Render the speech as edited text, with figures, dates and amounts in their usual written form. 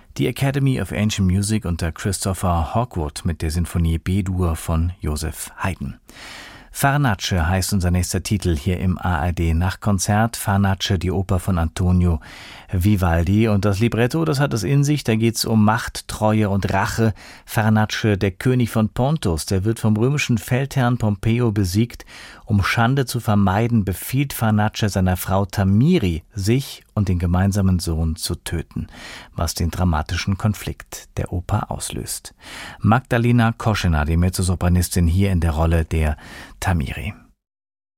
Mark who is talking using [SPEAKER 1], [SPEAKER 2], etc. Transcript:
[SPEAKER 1] Die Academy of Ancient Music unter Christopher Hogwood mit der Sinfonie B-Dur von Joseph Haydn. Farnace heißt unser nächster Titel hier im ARD-Nachtkonzert. Farnace, die Oper von Antonio Vivaldi. Und das Libretto, das hat es in sich. Da geht's um Macht, Treue und Rache. Farnace, der König von Pontus, der wird vom römischen Feldherrn Pompeo besiegt. Um Schande zu vermeiden, befiehlt Farnace seiner Frau Thamiri, sich und den gemeinsamen Sohn zu töten, was den dramatischen Konflikt der Oper auslöst. Magdalena Koschena, die Mezzosopranistin, hier in der Rolle der Thamiri.